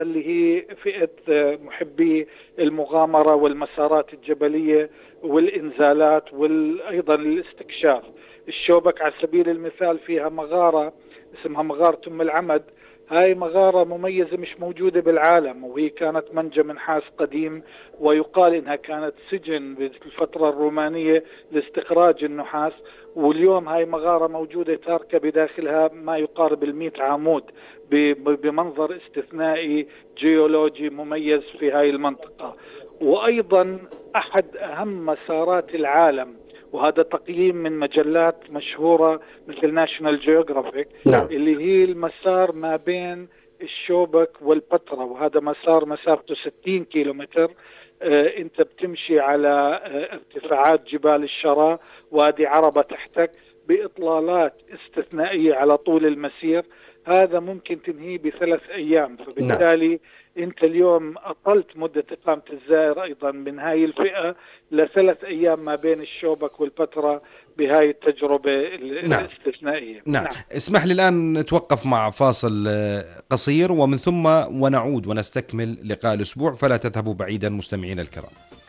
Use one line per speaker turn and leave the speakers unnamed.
اللي هي فئة محبي المغامرة والمسارات الجبلية والإنزالات وأيضا الاستكشاف. الشوبك على سبيل المثال فيها مغارة اسمها مغارة أم العمد. هاي مغارة مميزة مش موجودة بالعالم، وهي كانت منجم نحاس قديم، ويقال إنها كانت سجن بالفترة الرومانية لاستخراج النحاس. واليوم هاي مغارة موجودة تاركة بداخلها ما يقارب 100 عمود بمنظر استثنائي جيولوجي مميز في هاي المنطقة. وأيضا أحد أهم مسارات العالم، وهذا تقييم من مجلات مشهورة مثل ناشونال جيوغرافيك،
نعم.
اللي هي المسار ما بين الشوبك والبتراء، وهذا مسار مسافته 60 كيلومتر. انت بتمشي على ارتفاعات جبال الشراء، وادي عربة تحتك، بإطلالات استثنائية على طول المسير. هذا ممكن تنهيه ب3 أيام.
نعم.
فبالتالي انت اليوم اطلت مدة اقامة الزائر ايضا من هاي الفئة ل3 ايام ما بين الشوبك والبتراء بهاي التجربة
نعم.
الاستثنائية.
نعم.
نعم.
اسمح لي الآن نتوقف مع فاصل قصير، ومن ثم ونعود ونستكمل لقاء الأسبوع، فلا تذهبوا بعيدا مستمعين الكرام.